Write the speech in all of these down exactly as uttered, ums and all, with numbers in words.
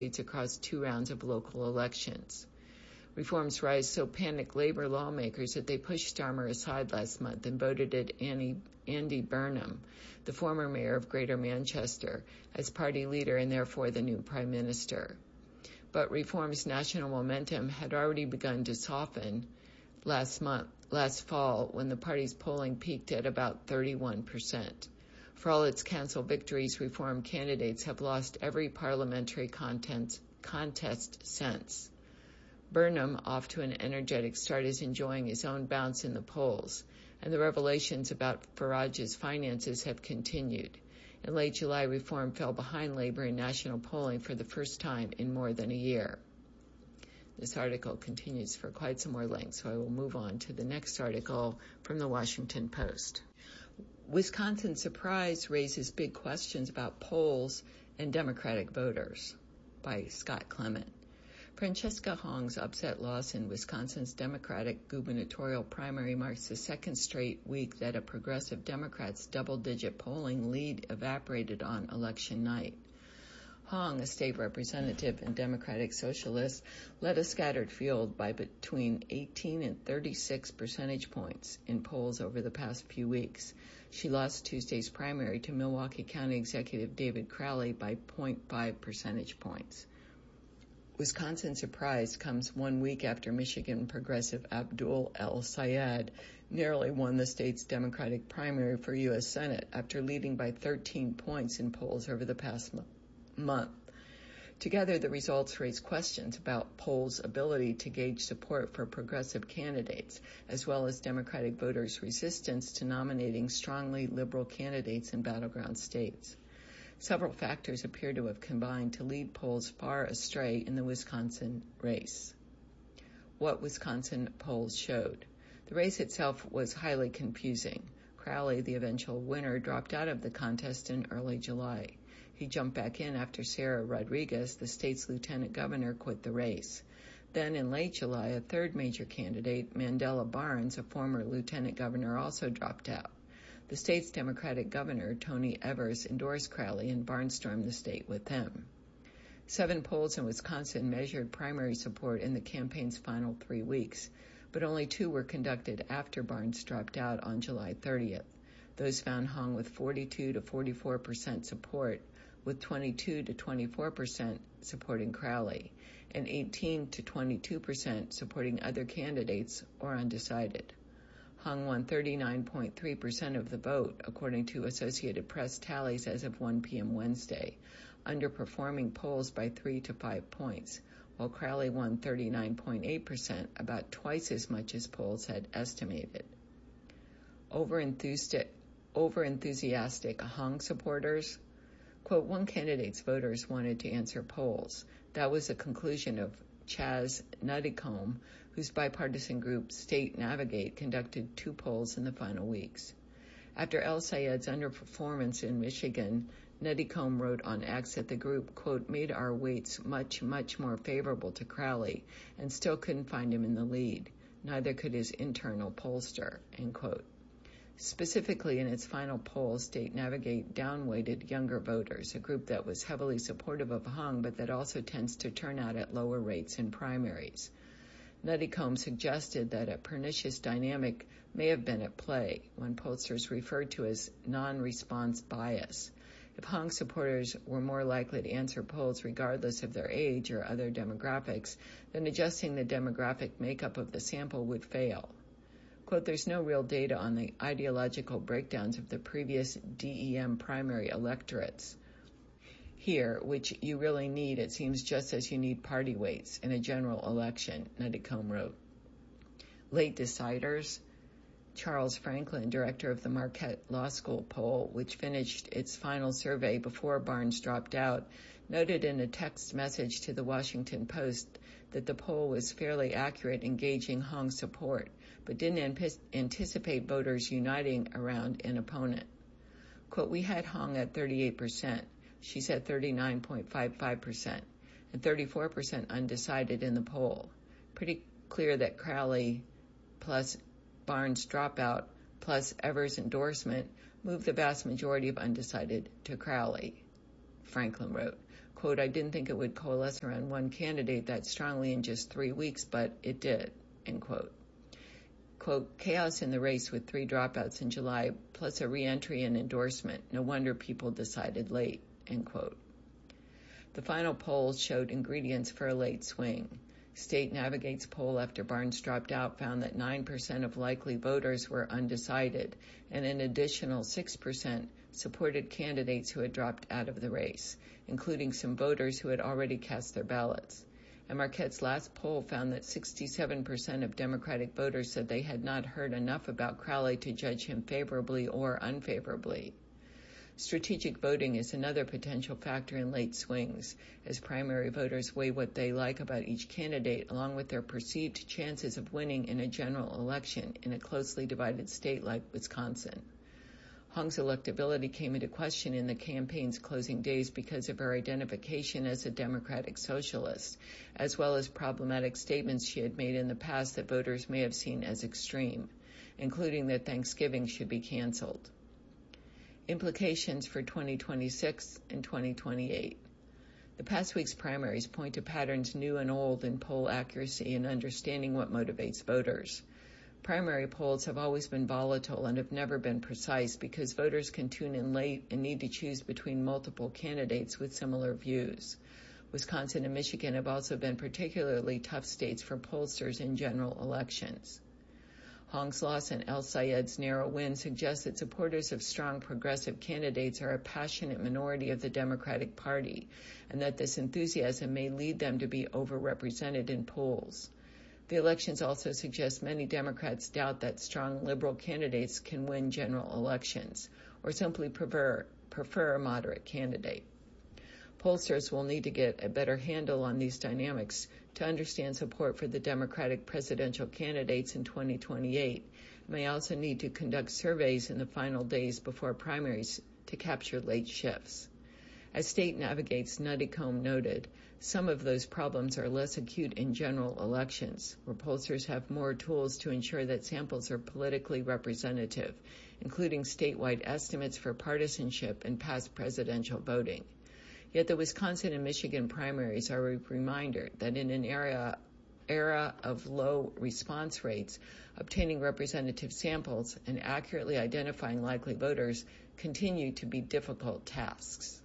states across two rounds of local elections. Reforms rise so panicked labor lawmakers that they pushed Starmer aside last month and voted at Annie, Andy Burnham, the former mayor of Greater Manchester, as party leader and therefore the new prime minister. But reform's national momentum had already begun to soften last month, last fall, when the party's polling peaked at about thirty-one percent. For all its council victories, Reform candidates have lost every parliamentary contest, contest since. Burnham, off to an energetic start, is enjoying his own bounce in the polls, and the revelations about Farage's finances have continued. In late July, Reform fell behind Labor in national polling for the first time in more than a year. This article continues for quite some more length, so I will move on to the next article from the Washington Post. Wisconsin surprise raises big questions about polls and Democratic voters, by Scott Clement. Francesca Hong's upset loss in Wisconsin's Democratic gubernatorial primary marks the second straight week that a progressive Democrat's double-digit polling lead evaporated on election night. Hong, a state representative and Democratic Socialist, led a scattered field by between eighteen and thirty-six percentage points in polls over the past few weeks. She lost Tuesday's primary to Milwaukee County Executive David Crowley by zero point five percentage points. Wisconsin's surprise comes one week after Michigan progressive Abdul El-Sayed narrowly won the state's Democratic primary for U S Senate after leading by thirteen points in polls over the past month. month. Together, the results raise questions about polls' ability to gauge support for progressive candidates, as well as Democratic voters' resistance to nominating strongly liberal candidates in battleground states. Several factors appear to have combined to lead polls far astray in the Wisconsin race. What Wisconsin polls showed. The race itself was highly confusing. Crowley, the eventual winner, dropped out of the contest in early July. He jumped back in after Sarah Rodriguez, the state's lieutenant governor, quit the race. Then in late July, a third major candidate, Mandela Barnes, a former lieutenant governor, also dropped out. The state's Democratic governor, Tony Evers, endorsed Crowley and Barnes stormed the state with him. Seven polls in Wisconsin measured primary support in the campaign's final three weeks, but only two were conducted after Barnes dropped out on July thirtieth. Those found Hong with forty-two to forty-four percent support, with twenty-two to twenty-four percent supporting Crowley, and eighteen to twenty-two percent supporting other candidates or undecided. Hong won thirty-nine point three percent of the vote, according to Associated Press tallies as of one p.m. Wednesday, underperforming polls by three to five points, while Crowley won thirty-nine point eight percent, about twice as much as polls had estimated. Overenthusiastic, overenthusiastic Hong supporters. Quote, one candidate's voters wanted to answer polls. That was the conclusion of Chaz Nuttycombe, whose bipartisan group State Navigate conducted two polls in the final weeks. After El-Sayed's underperformance in Michigan, Nuttycombe wrote on X that the group, quote, made our weights much, much more favorable to Crowley and still couldn't find him in the lead. Neither could his internal pollster, end quote. Specifically, in its final poll, State Navigate downweighted younger voters, a group that was heavily supportive of Hong, but that also tends to turn out at lower rates in primaries. Nuttycombe suggested that a pernicious dynamic may have been at play, one pollsters referred to as non-response bias. If Hong supporters were more likely to answer polls regardless of their age or other demographics, then adjusting the demographic makeup of the sample would fail. Quote, there's no real data on the ideological breakdowns of the previous D E M primary electorates here, which you really need, it seems, just as you need party weights in a general election, Nuttycombe wrote. Late deciders. Charles Franklin, director of the Marquette Law School poll, which finished its final survey before Barnes dropped out, noted in a text message to the Washington Post that the poll was fairly accurate in gauging Hong's support, but didn't ant- anticipate voters uniting around an opponent. Quote, we had Hong at thirty-eight percent. She said thirty-nine point five five percent, and thirty-four percent undecided in the poll. Pretty clear that Crowley plus Barnes' dropout plus Evers' endorsement moved the vast majority of undecided to Crowley, Franklin wrote. Quote, I didn't think it would coalesce around one candidate that strongly in just three weeks, but it did, end quote. Quote, chaos in the race with three dropouts in July, plus a re-entry and endorsement. No wonder people decided late, end quote. The final polls showed ingredients for a late swing. State Navigate's poll after Barnes dropped out found that nine percent of likely voters were undecided, and an additional six percent supported candidates who had dropped out of the race, including some voters who had already cast their ballots. And Marquette's last poll found that sixty-seven percent of Democratic voters said they had not heard enough about Crowley to judge him favorably or unfavorably. Strategic voting is another potential factor in late swings, as primary voters weigh what they like about each candidate along with their perceived chances of winning in a general election in a closely divided state like Wisconsin. Hong's electability came into question in the campaign's closing days because of her identification as a Democratic socialist, as well as problematic statements she had made in the past that voters may have seen as extreme, including that Thanksgiving should be canceled. Implications for twenty twenty-six and twenty twenty-eight. The past week's primaries point to patterns new and old in poll accuracy and understanding what motivates voters. Primary polls have always been volatile and have never been precise because voters can tune in late and need to choose between multiple candidates with similar views. Wisconsin and Michigan have also been particularly tough states for pollsters in general elections. Hong's loss and El Sayed's narrow win suggests that supporters of strong progressive candidates are a passionate minority of the Democratic Party, and that this enthusiasm may lead them to be overrepresented in polls. The elections also suggest many Democrats doubt that strong liberal candidates can win general elections, or simply prefer, prefer a moderate candidate. Pollsters will need to get a better handle on these dynamics to understand support for the Democratic presidential candidates in twenty twenty-eight, and may also need to conduct surveys in the final days before primaries to capture late shifts. As State Navigate's Nuttycombe noted, some of those problems are less acute in general elections, where pollsters have more tools to ensure that samples are politically representative, including statewide estimates for partisanship and past presidential voting. Yet the Wisconsin and Michigan primaries are a reminder that in an era, era of low response rates, obtaining representative samples and accurately identifying likely voters continue to be difficult tasks.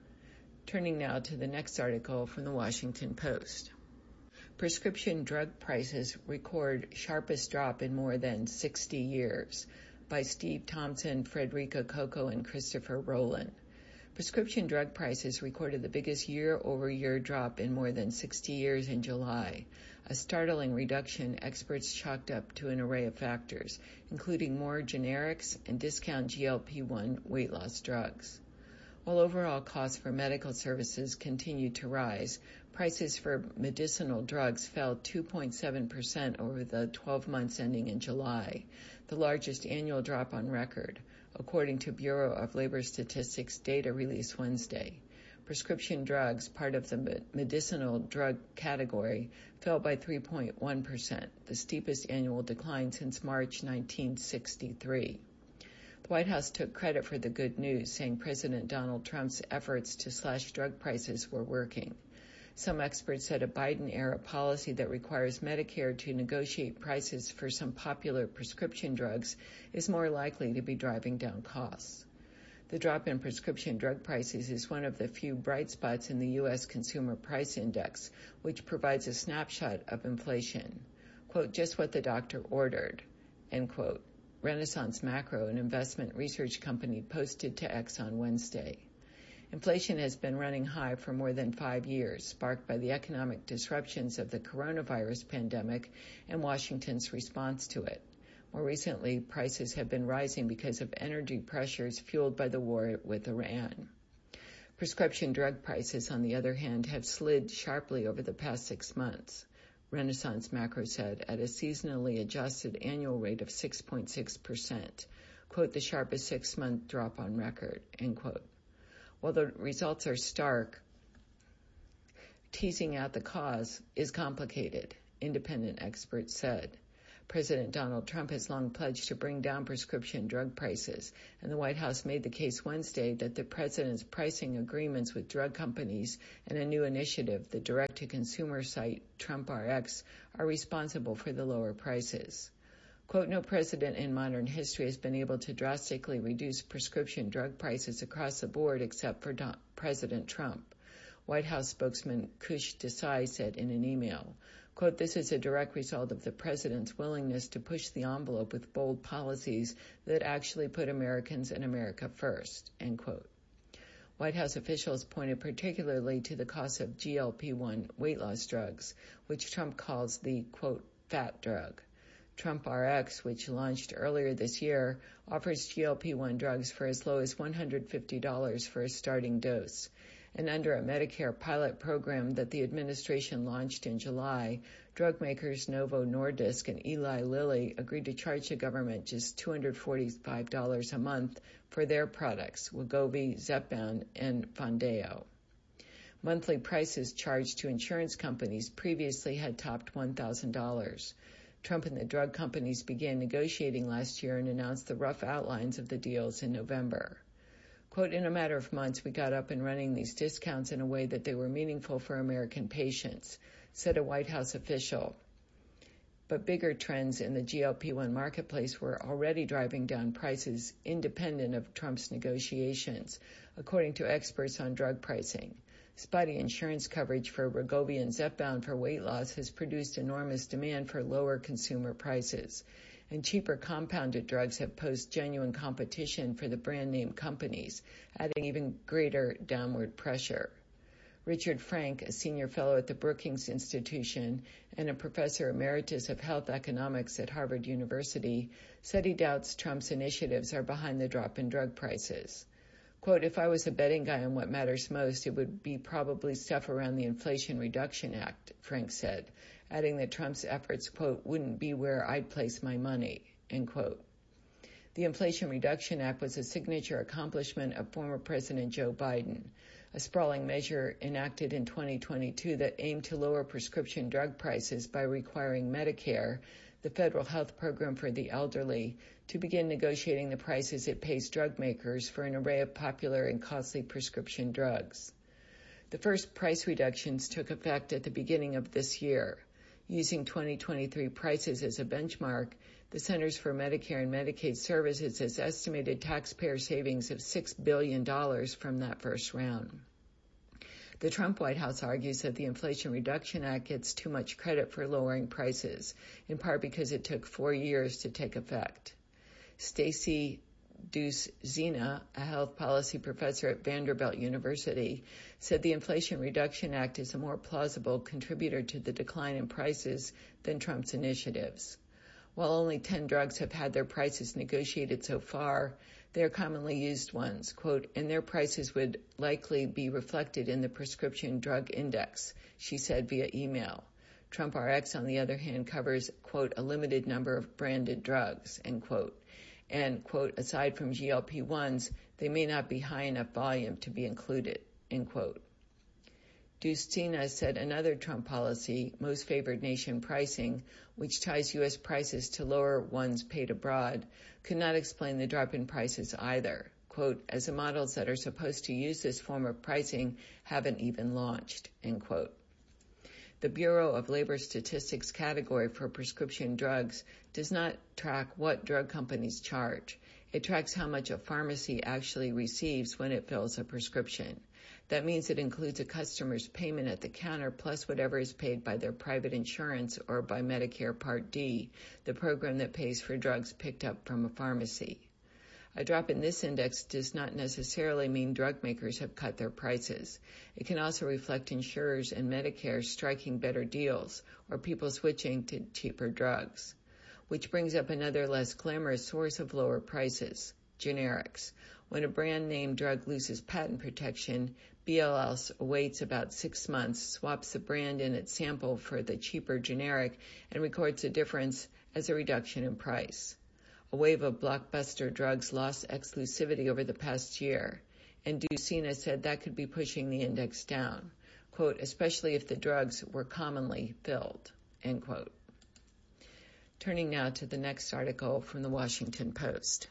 Turning now to the next article from the Washington Post. Prescription drug prices record sharpest drop in more than sixty years, by Steve Thompson, Frederica Coco, and Christopher Rowland. Prescription drug prices recorded the biggest year-over-year drop in more than sixty years in July, a startling reduction experts chalked up to an array of factors, including more generics and discount G L P one weight loss drugs. While overall costs for medical services continued to rise, prices for medicinal drugs fell two point seven percent over the twelve months ending in July, the largest annual drop on record, according to Bureau of Labor Statistics data released Wednesday. Prescription drugs, part of the medicinal drug category, fell by three point one percent, the steepest annual decline since March nineteen sixty-three. The White House took credit for the good news, saying President Donald Trump's efforts to slash drug prices were working. Some experts said a Biden-era policy that requires Medicare to negotiate prices for some popular prescription drugs is more likely to be driving down costs. The drop in prescription drug prices is one of the few bright spots in the U S Consumer Price Index, which provides a snapshot of inflation. Quote, just what the doctor ordered, end quote. Renaissance Macro, an investment research company, posted to X on Wednesday. Inflation has been running high for more than five years, sparked by the economic disruptions of the coronavirus pandemic and Washington's response to it. More recently, prices have been rising because of energy pressures fueled by the war with Iran. Prescription drug prices, on the other hand, have slid sharply over the past six months, Renaissance Macro said, at a seasonally adjusted annual rate of six point six percent, quote, the sharpest six-month drop on record, end quote. While the results are stark, teasing out the cause is complicated, independent experts said. President Donald Trump has long pledged to bring down prescription drug prices, and the White House made the case Wednesday that the president's pricing agreements with drug companies and a new initiative, the direct-to-consumer site TrumpRx, are responsible for the lower prices. Quote, no president in modern history has been able to drastically reduce prescription drug prices across the board except for Don- President Trump. White House spokesman Kush Desai said in an email, quote, this is a direct result of the president's willingness to push the envelope with bold policies that actually put Americans and America first, end quote. White House officials pointed particularly to the cost of G L P one weight loss drugs, which Trump calls the, quote, fat drug. TrumpRx, which launched earlier this year, offers G L P one drugs for as low as one hundred fifty dollars for a starting dose. And under a Medicare pilot program that the administration launched in July, drug makers Novo Nordisk and Eli Lilly agreed to charge the government just two hundred forty-five dollars a month for their products, Wegovy, Zepbound, and Foundayo. Monthly prices charged to insurance companies previously had topped one thousand dollars. Trump and the drug companies began negotiating last year and announced the rough outlines of the deals in November. Quote, in a matter of months, we got up and running these discounts in a way that they were meaningful for American patients, said a White House official. But bigger trends in the G L P one marketplace were already driving down prices independent of Trump's negotiations, according to experts on drug pricing. Spotty insurance coverage for Wegovy and Zepbound for weight loss has produced enormous demand for lower consumer prices, and cheaper compounded drugs have posed genuine competition for the brand name companies, adding even greater downward pressure. Richard Frank, a senior fellow at the Brookings Institution and a professor emeritus of health economics at Harvard University, said he doubts Trump's initiatives are behind the drop in drug prices. Quote, if I was a betting guy on what matters most, it would be probably stuff around the Inflation Reduction Act, Frank said, adding that Trump's efforts, quote, wouldn't be where I'd place my money, end quote. The Inflation Reduction Act was a signature accomplishment of former President Joe Biden, a sprawling measure enacted in twenty twenty-two that aimed to lower prescription drug prices by requiring Medicare, the federal health program for the elderly, to begin negotiating the prices it pays drug makers for an array of popular and costly prescription drugs. The first price reductions took effect at the beginning of this year. Using twenty twenty-three prices as a benchmark, the Centers for Medicare and Medicaid Services has estimated taxpayer savings of six billion dollars from that first round. The Trump White House argues that the Inflation Reduction Act gets too much credit for lowering prices, in part because it took four years to take effect. Stacy Duce-Zina, a health policy professor at Vanderbilt University, said the Inflation Reduction Act is a more plausible contributor to the decline in prices than Trump's initiatives. While only ten drugs have had their prices negotiated so far, they are commonly used ones, quote, and their prices would likely be reflected in the prescription drug index, she said via email. TrumpRx, on the other hand, covers, quote, a limited number of branded drugs, end quote. And, quote, aside from G L P ones, they may not be high enough volume to be included, end quote. Duce-Zina said another Trump policy, most favored nation pricing, which ties U S prices to lower ones paid abroad, could not explain the drop in prices either, quote, as the models that are supposed to use this form of pricing haven't even launched, end quote. The Bureau of Labor Statistics category for prescription drugs does not track what drug companies charge. It tracks how much a pharmacy actually receives when it fills a prescription. That means it includes a customer's payment at the counter plus whatever is paid by their private insurance or by Medicare Part D, the program that pays for drugs picked up from a pharmacy. A drop in this index does not necessarily mean drug makers have cut their prices. It can also reflect insurers and Medicare striking better deals or people switching to cheaper drugs. Which brings up another less glamorous source of lower prices, generics. When a brand name drug loses patent protection, B L S waits about six months, swaps the brand in its sample for the cheaper generic, and records the difference as a reduction in price. A wave of blockbuster drugs lost exclusivity over the past year, and Duce-Zina said that could be pushing the index down, quote, especially if the drugs were commonly filled, end quote. Turning now to the next article from the Washington Post.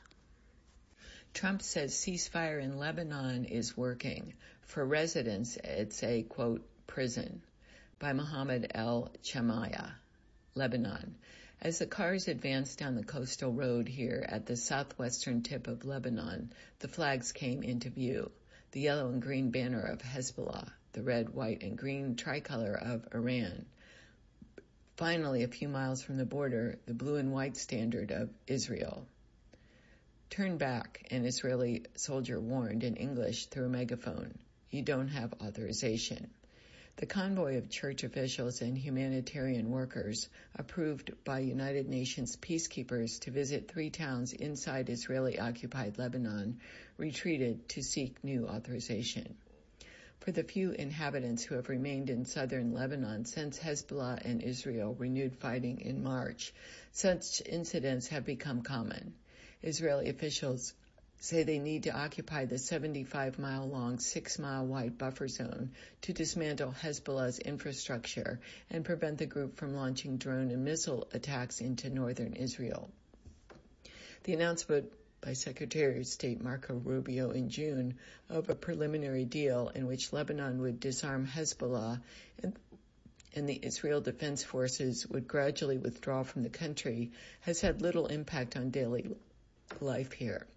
Trump says ceasefire in Lebanon is working. For residents, it's a, quote, prison. By Mohammed El Chamaya, Lebanon. As the cars advanced down the coastal road here at the southwestern tip of Lebanon, the flags came into view. The yellow and green banner of Hezbollah, the red, white, and green tricolor of Iran. Finally, a few miles from the border, the blue and white standard of Israel. Turn back, an Israeli soldier warned in English through a megaphone. You don't have authorization. The convoy of church officials and humanitarian workers, approved by United Nations peacekeepers to visit three towns inside Israeli-occupied Lebanon, retreated to seek new authorization. For the few inhabitants who have remained in southern Lebanon since Hezbollah and Israel renewed fighting in March, such incidents have become common. Israeli officials say they need to occupy the seventy-five mile long, six mile wide buffer zone to dismantle Hezbollah's infrastructure and prevent the group from launching drone and missile attacks into northern Israel. The announcement by Secretary of State Marco Rubio in June of a preliminary deal in which Lebanon would disarm Hezbollah and, and the Israel Defense Forces would gradually withdraw from the country has had little impact on daily life here.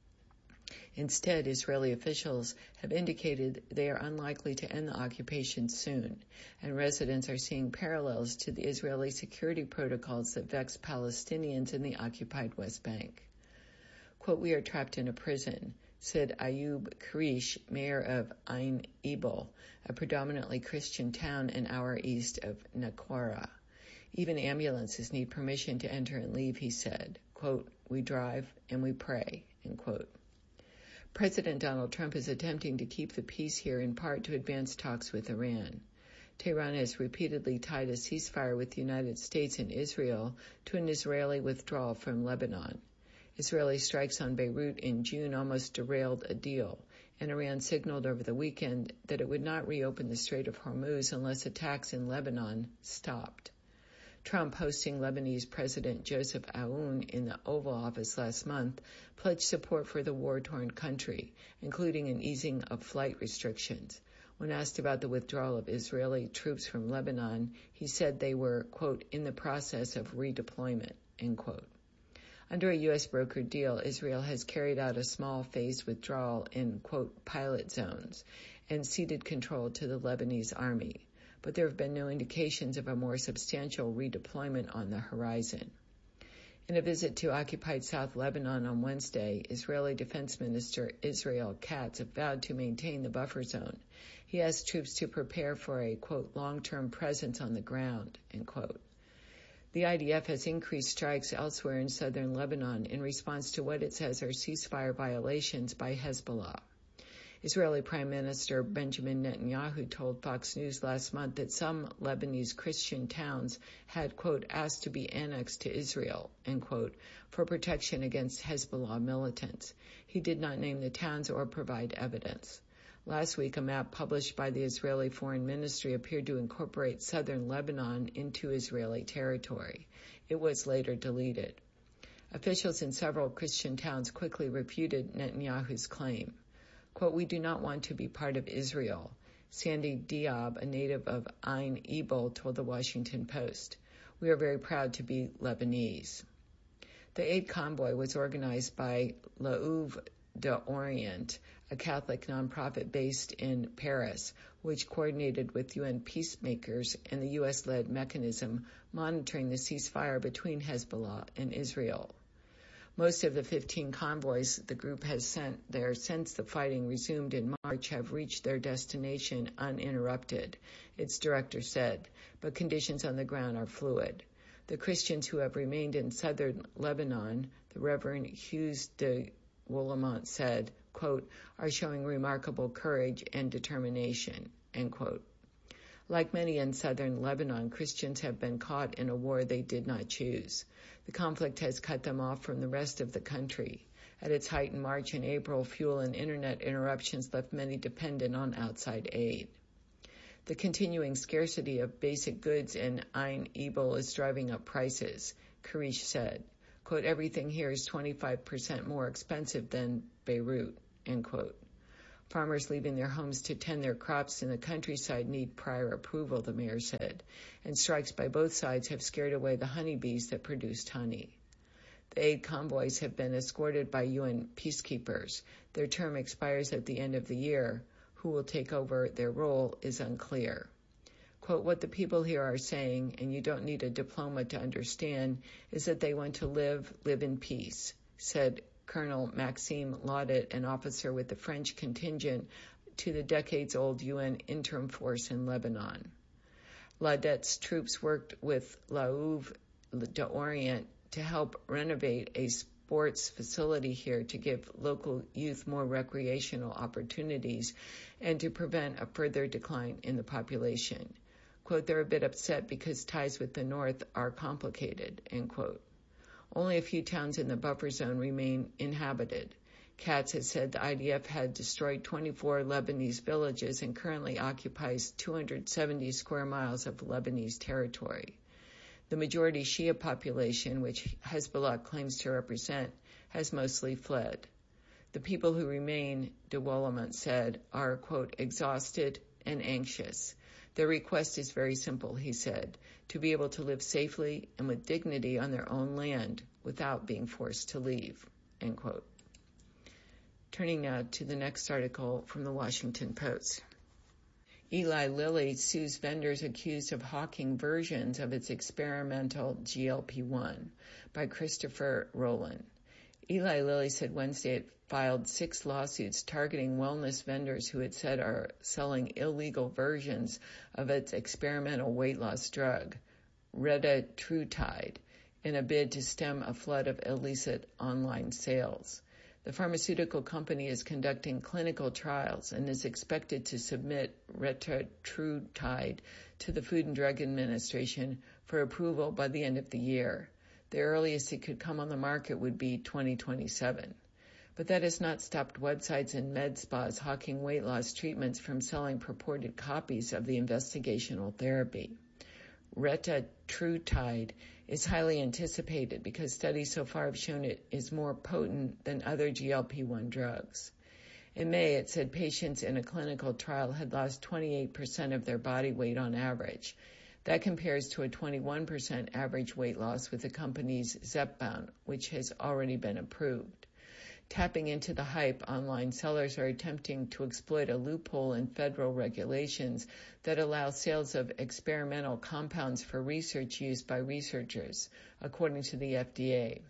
Instead, Israeli officials have indicated they are unlikely to end the occupation soon, and residents are seeing parallels to the Israeli security protocols that vex Palestinians in the occupied West Bank. Quote, we are trapped in a prison, said Ayub Karish, mayor of Ain Ebal, a predominantly Christian town an hour east of Naqoura. Even ambulances need permission to enter and leave, he said. Quote, we drive and we pray, end quote. President Donald Trump is attempting to keep the peace here in part to advance talks with Iran. Tehran has repeatedly tied a ceasefire with the United States and Israel to an Israeli withdrawal from Lebanon. Israeli strikes on Beirut in June almost derailed a deal, and Iran signaled over the weekend that it would not reopen the Strait of Hormuz unless attacks in Lebanon stopped. Trump, hosting Lebanese President Joseph Aoun in the Oval Office last month, pledged support for the war-torn country, including an easing of flight restrictions. When asked about the withdrawal of Israeli troops from Lebanon, he said they were, quote, in the process of redeployment, end quote. Under a U S brokered deal, Israel has carried out a small phased withdrawal in, quote, pilot zones and ceded control to the Lebanese army. But there have been no indications of a more substantial redeployment on the horizon. In a visit to occupied South Lebanon on Wednesday, Israeli Defense Minister Israel Katz vowed to maintain the buffer zone. He asked troops to prepare for a, quote, long-term presence on the ground, end quote. The I D F has increased strikes elsewhere in southern Lebanon in response to what it says are ceasefire violations by Hezbollah. Israeli Prime Minister Benjamin Netanyahu told Fox News last month that some Lebanese Christian towns had, quote, asked to be annexed to Israel, end quote, for protection against Hezbollah militants. He did not name the towns or provide evidence. Last week, a map published by the Israeli Foreign Ministry appeared to incorporate southern Lebanon into Israeli territory. It was later deleted. Officials in several Christian towns quickly refuted Netanyahu's claim. Quote, we do not want to be part of Israel, Sandy Diab, a native of Ain Ebal, told the Washington Post. We are very proud to be Lebanese. The aid convoy was organized by L'Oeuvre d'Orient, a Catholic nonprofit based in Paris, which coordinated with U N peacemakers and the U S-led mechanism monitoring the ceasefire between Hezbollah and Israel. Most of the fifteen convoys the group has sent there since the fighting resumed in March have reached their destination uninterrupted, its director said, but conditions on the ground are fluid. The Christians who have remained in southern Lebanon, the Reverend Hughes de Woulamont said, quote, are showing remarkable courage and determination, end quote. Like many in southern Lebanon, Christians have been caught in a war they did not choose. The conflict has cut them off from the rest of the country. At its height in March and April, fuel and internet interruptions left many dependent on outside aid. The continuing scarcity of basic goods in Ain Ebal is driving up prices. Karish said. Quote, everything here is twenty-five percent more expensive than Beirut, end quote. Farmers leaving their homes to tend their crops in the countryside need prior approval, the mayor said, and strikes by both sides have scared away the honeybees that produced honey. The aid convoys have been escorted by U N peacekeepers. Their term expires at the end of the year. Who will take over their role is unclear. Quote, what the people here are saying, and you don't need a diploma to understand, is that they want to live, live in peace, said Colonel Maxime Laudet, an officer with the French contingent to the decades-old U N interim force in Lebanon. Laudet's troops worked with L'Oeuvre d'Orient to help renovate a sports facility here to give local youth more recreational opportunities and to prevent a further decline in the population. Quote, they're a bit upset because ties with the north are complicated, end quote. Only a few towns in the buffer zone remain inhabited. Katz has said the I D F had destroyed twenty-four Lebanese villages and currently occupies two hundred seventy square miles of Lebanese territory. The majority Shia population, which Hezbollah claims to represent, has mostly fled. The people who remain, de Wollemont said, are, quote, exhausted and anxious. Their request is very simple, he said, to be able to live safely and with dignity on their own land without being forced to leave, end quote. Turning now to the next article from the Washington Post. Eli Lilly sues vendors accused of hawking versions of its experimental G L P one by Christopher Rowland. Eli Lilly said Wednesday it filed six lawsuits targeting wellness vendors who it said are selling illegal versions of its experimental weight loss drug, retatrutide, in a bid to stem a flood of illicit online sales. The pharmaceutical company is conducting clinical trials and is expected to submit retatrutide to the Food and Drug Administration for approval by the end of the year. The earliest it could come on the market would be twenty twenty-seven. But that has not stopped websites and med spas hawking weight loss treatments from selling purported copies of the investigational therapy. Retatrutide is highly anticipated because studies so far have shown it is more potent than other G L P one drugs. In May, it said patients in a clinical trial had lost twenty-eight percent of their body weight on average. That compares to a twenty-one percent average weight loss with the company's Zepbound, which has already been approved. Tapping into the hype, online sellers are attempting to exploit a loophole in federal regulations that allow sales of experimental compounds for research use by researchers, according to the F D A.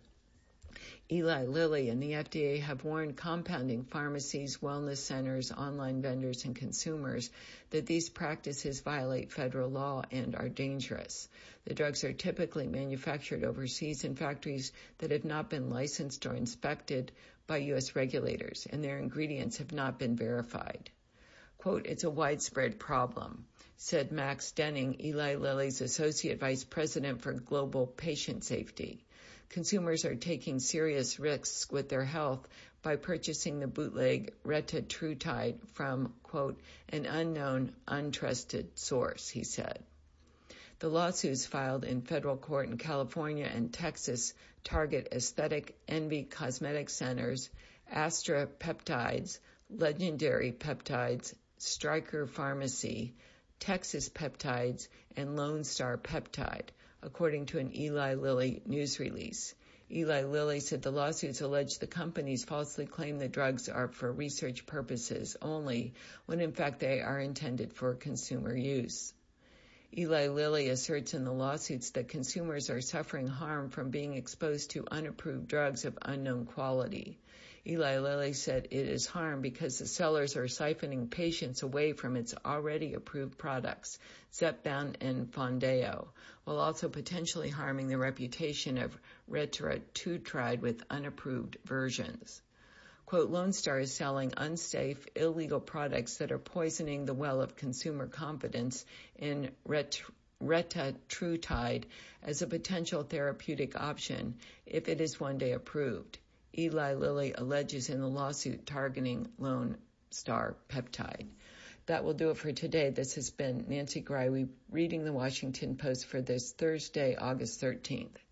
Eli Lilly and the F D A have warned compounding pharmacies, wellness centers, online vendors, and consumers that these practices violate federal law and are dangerous. The drugs are typically manufactured overseas in factories that have not been licensed or inspected by U S regulators, and their ingredients have not been verified. Quote, it's a widespread problem, said Max Denning, Eli Lilly's Associate Vice President for Global Patient Safety. Consumers are taking serious risks with their health by purchasing the bootleg retatrutide from, quote, an unknown, untrusted source, he said. The lawsuits filed in federal court in California and Texas target Aesthetic Envy Cosmetic Centers, Astra Peptides, Legendary Peptides, Stryker Pharmacy, Texas Peptides, and Lone Star Peptide, according to an Eli Lilly news release. Eli Lilly said the lawsuits allege the companies falsely claim the drugs are for research purposes only, when in fact they are intended for consumer use. Eli Lilly asserts in the lawsuits that consumers are suffering harm from being exposed to unapproved drugs of unknown quality. Eli Lilly said it is harm because the sellers are siphoning patients away from its already approved products, Zepbound and Foundayo, while also potentially harming the reputation of retatrutide with unapproved versions. Quote, Lone Star is selling unsafe, illegal products that are poisoning the well of consumer confidence in ret- retatrutide as a potential therapeutic option if it is one day approved. Eli Lilly alleges in the lawsuit targeting Lone Star Peptide. That will do it for today. This has been Nancy Greiwe reading the Washington Post for this Thursday, August thirteenth.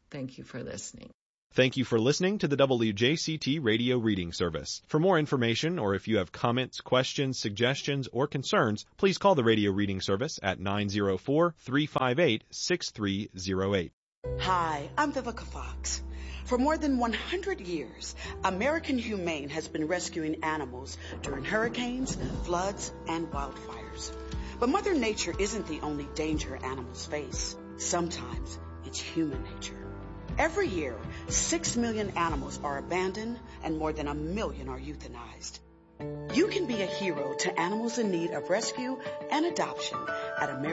Thank you for listening. Thank you for listening to the W J C T Radio Reading Service. For more information, or if you have comments, questions, suggestions, or concerns, please call the Radio Reading Service at nine zero four, three five eight, six three zero eight. Hi, I'm Vivica Fox. For more than one hundred years, American Humane has been rescuing animals during hurricanes, floods, and wildfires. But Mother Nature isn't the only danger animals face. Sometimes it's human nature. Every year, six million animals are abandoned and more than a million are euthanized. You can be a hero to animals in need of rescue and adoption at American